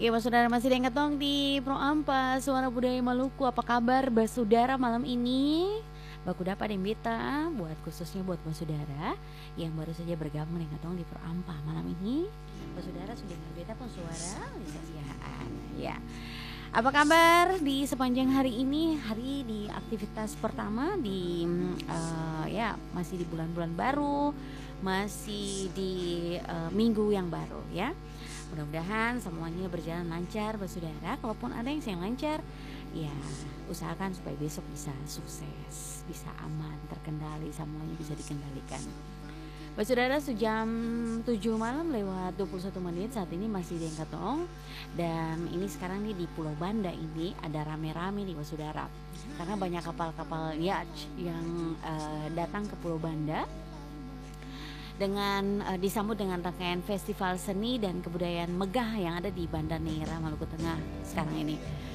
Iya, Saudara masih dengan ketong di Pro Ampas Suara Budaya Maluku. Apa kabar Saudara malam ini? Baku dapat yang beta buat khususnya buat Saudara yang baru saja bergabung dengan ketong di Pro Ampa malam ini. Saudara sudah dengar beta pun suara Lisa Siahaan. Ya. Apa kabar di sepanjang hari ini? Hari di aktivitas pertama di ya masih di bulan-bulan baru, masih di minggu yang baru ya. Mudah-mudahan semuanya berjalan lancar Saudara. Kalaupun ada yang sayang lancar, ya usahakan supaya besok bisa sukses, bisa aman, terkendali, semuanya bisa dikendalikan. Saudara, sejam 7 malam lewat 21 menit saat ini masih di Engkatong. Dan ini sekarang nih di Pulau Banda ini ada rame-rame nih Saudara. Karena banyak kapal-kapal yacht yang datang ke Pulau Banda dengan disambut dengan rangkaian festival seni dan kebudayaan megah yang ada di Banda Neira, Maluku Tengah sekarang ini.